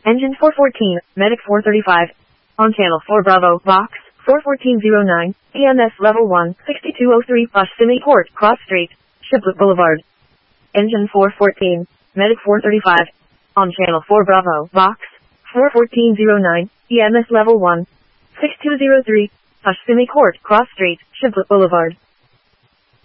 Engine 414, Medic 435. On channel 4 Bravo, Box 41409, EMS level 1, 6203 Fushimi Port, Cross Street, Shibboleth Boulevard. Engine 414, Medic 435. On channel 4 Bravo, Box 41409, EMS level 1, 6203 Fushimi Court, Cross Street, Shibboleth Boulevard.